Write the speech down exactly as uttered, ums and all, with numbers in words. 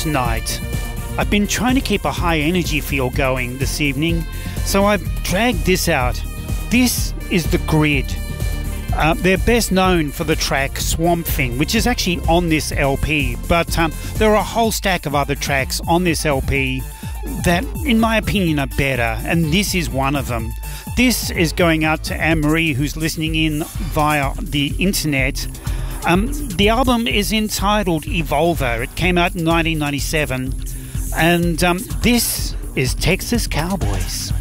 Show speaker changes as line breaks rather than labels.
tonight. I've been trying to keep a high energy feel going this evening, so I've dragged this out. This is The Grid. Uh, they're best known for the track Swamp Thing, which is actually on this L P, but um, there are a whole stack of other tracks on this L P that, in my opinion, are better, and this is one of them. This is going out to Anne-Marie, who's listening in via the internet. Um, the album is entitled Evolver. It came out in nineteen ninety-seven, and um, this is Texas Cowboys.